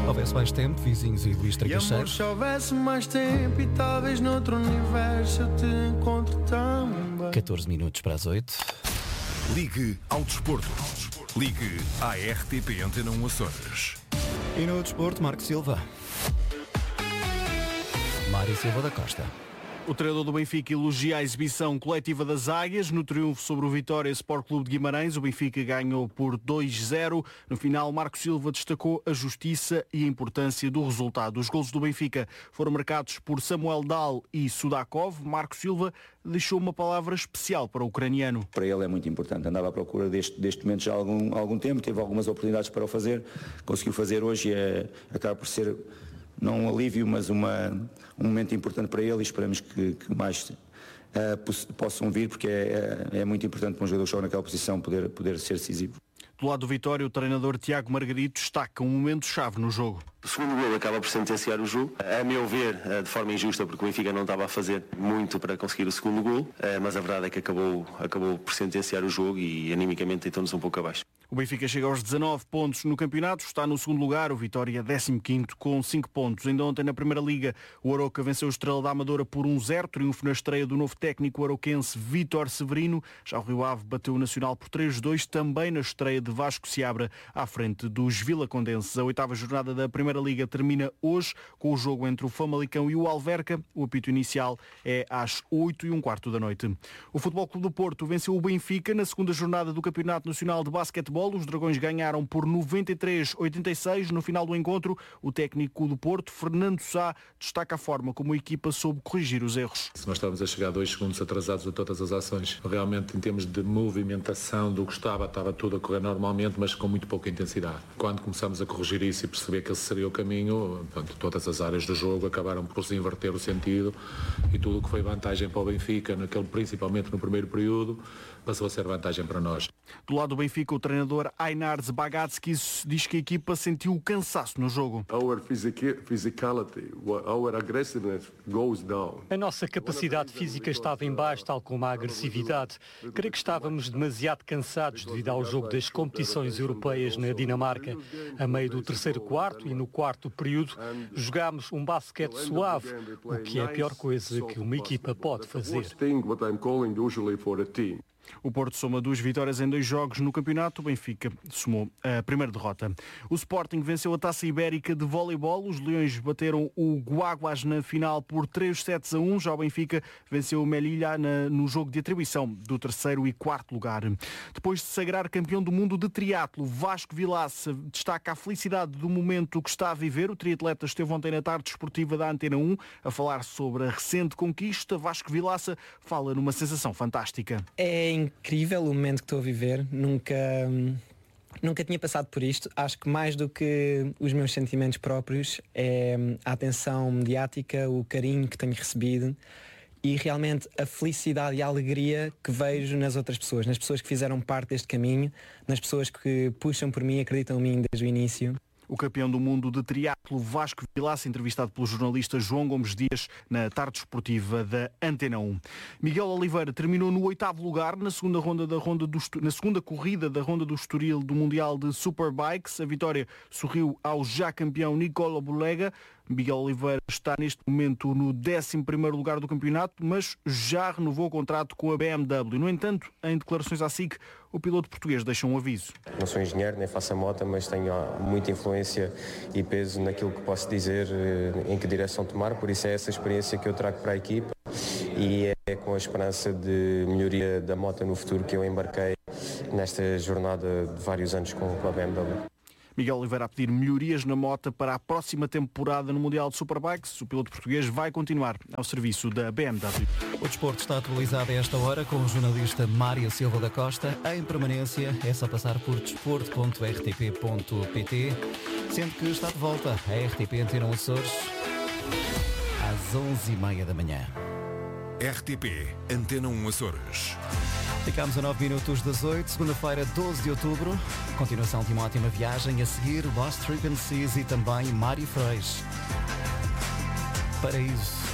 Houvesse mais tempo, vizinhos e Luís Tragacheiro. Se houvesse mais tempo e talvez noutro universo eu te encontro também. 14 minutos para as 8. Ligue ao desporto. Ligue à RTP Antena 1 Açores. E no desporto, Marco Silva. Mário Silva da Costa. O treinador do Benfica elogia a exibição coletiva das Águias no triunfo sobre o Vitória Sport Clube de Guimarães. O Benfica ganhou por 2-0. No final, Marco Silva destacou a justiça e a importância do resultado. Os golos do Benfica foram marcados por Samuel Dal e Sudakov. Marco Silva deixou uma palavra especial para o ucraniano. Para ele é muito importante. Andava à procura deste momento já há algum tempo. Teve algumas oportunidades para o fazer. Conseguiu fazer hoje e acaba por ser... não um alívio, mas um momento importante para ele e esperamos que mais possam vir, porque é muito importante para um jogador que joga naquela posição poder ser decisivo. Do lado do Vitória, o treinador Tiago Margarito destaca um momento-chave no jogo. O segundo gol acaba por sentenciar o jogo, a meu ver, de forma injusta, porque o Benfica não estava a fazer muito para conseguir o segundo gol, mas a verdade é que acabou por sentenciar o jogo e animicamente deitou-nos um pouco abaixo. O Benfica chega aos 19 pontos no campeonato, está no segundo lugar, o Vitória 15º com 5 pontos. Ainda ontem na Primeira Liga, o Arouca venceu o Estrela da Amadora por 1-0, triunfo na estreia do novo técnico arauquense Vítor Severino. Já o Rio Ave bateu o Nacional por 3-2, também na estreia de Vasco Seabra, à frente dos vilacondenses. A 8ª jornada da Primeira Liga termina hoje, com o jogo entre o Famalicão e o Alverca. O apito inicial é às 8h15 da noite. O Futebol Clube do Porto venceu o Benfica na segunda jornada do Campeonato Nacional de Basquetebol. Os Dragões ganharam por 93-86. No final do encontro, o técnico do Porto, Fernando Sá, destaca a forma como a equipa soube corrigir os erros. Se nós estávamos a chegar 2 segundos atrasados a todas as ações, realmente em termos de movimentação do que estava tudo a correr normalmente, mas com muito pouca intensidade. Quando começamos a corrigir isso e perceber que esse seria o caminho, portanto, todas as áreas do jogo acabaram por se inverter o sentido e tudo o que foi vantagem para o Benfica, principalmente no primeiro período, passou a ser vantagem para nós. Do lado do Benfica, o treinador Ainars Bagatski diz que a equipa sentiu cansaço no jogo. A nossa capacidade física estava em baixo, tal como a agressividade. Creio que estávamos demasiado cansados devido ao jogo das competições europeias na Dinamarca. A meio do terceiro quarto e no quarto período, jogámos um basquete suave, o que é a pior coisa que uma equipa pode fazer. O Porto soma 2 vitórias em 2 jogos no campeonato. O Benfica somou a primeira derrota. O Sporting venceu a Taça Ibérica de voleibol. Os Leões bateram o Guaguas na final por 3-1. Já o Benfica venceu o Melilla no jogo de atribuição do 3º e 4º lugar. Depois de sagrar campeão do mundo de triatlo, Vasco Vilaça destaca a felicidade do momento que está a viver. O triatleta esteve ontem na tarde desportiva da Antena 1 a falar sobre a recente conquista. Vasco Vilaça fala numa sensação fantástica. É incrível o momento que estou a viver. Nunca tinha passado por isto. Acho que mais do que os meus sentimentos próprios é a atenção mediática, o carinho que tenho recebido e realmente a felicidade e a alegria que vejo nas outras pessoas, nas pessoas que fizeram parte deste caminho, nas pessoas que puxam por mim e acreditam em mim desde o início. O campeão do mundo de triatlo Vasco Vilaça, entrevistado pelo jornalista João Gomes Dias na tarde esportiva da Antena 1. Miguel Oliveira terminou no 8º lugar na segunda corrida da Ronda do Estoril do Mundial de Superbikes. A vitória sorriu ao já campeão Nicola Bulega. Miguel Oliveira está neste momento no 11º lugar do campeonato, mas já renovou o contrato com a BMW. No entanto, em declarações à SIC, o piloto português deixa um aviso. Não sou engenheiro, nem faço a moto, mas tenho muita influência e peso naquilo que posso dizer, em que direção tomar, por isso é essa experiência que eu trago para a equipa e é com a esperança de melhoria da moto no futuro que eu embarquei nesta jornada de vários anos com a BMW. Miguel Oliveira a pedir melhorias na moto para a próxima temporada no Mundial de Superbikes. O piloto português vai continuar ao serviço da BMW. O desporto está atualizado a esta hora com o jornalista Mário Silva da Costa. Em permanência, é só passar por desporto.rtp.pt, sendo que está de volta a RTP Antena 1 Açores às 11h30 da manhã. RTP Antena 1 Açores. Ficámos a 9 minutos das 8, segunda-feira, 12 de outubro. Continuação de uma ótima viagem. A seguir, Lost Frequencies e também Mário Freixo. Paraíso.